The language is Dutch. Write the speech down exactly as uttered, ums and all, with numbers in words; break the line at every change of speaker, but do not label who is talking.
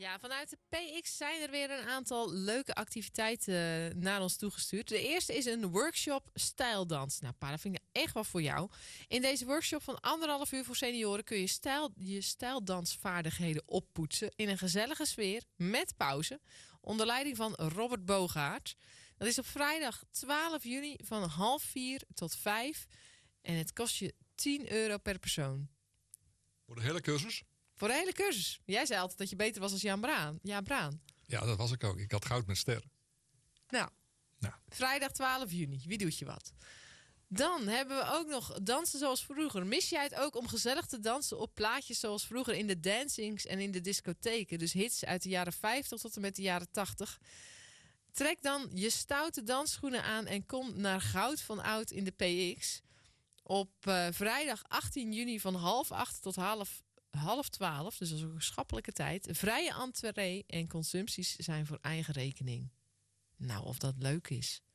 Ja, vanuit de P X zijn er weer een aantal leuke activiteiten naar ons toegestuurd. De eerste is een workshop stijldans. Nou, pa, dat vind ik echt wel voor jou. In deze workshop van anderhalf uur voor senioren kun je, stijl, je stijldansvaardigheden oppoetsen in een gezellige sfeer met pauze. Onder leiding van Robert Boogaert. Dat is op vrijdag twaalf juni van half vier tot vijf. En het kost je tien euro per persoon.
Voor de hele cursus?
Voor de hele cursus. Jij zei altijd dat je beter was als Jan Braan. Ja, Braan.
Ja, dat was ik ook. Ik had goud met ster.
Nou,
nou,
vrijdag twaalf juni. Wie doet je wat? Dan hebben we ook nog dansen zoals vroeger. Mis jij het ook om gezellig te dansen op plaatjes zoals vroeger in de dancings en in de discotheken? Dus hits uit de jaren vijftig tot en met de jaren tachtig. Trek dan je stoute dansschoenen aan en kom naar Goud van Oud in de P X. Op uh, vrijdag achttien juni van half acht tot half half twaalf, dus dat is een schappelijke tijd. Vrije entree en consumpties zijn voor eigen rekening. Nou, of dat leuk is.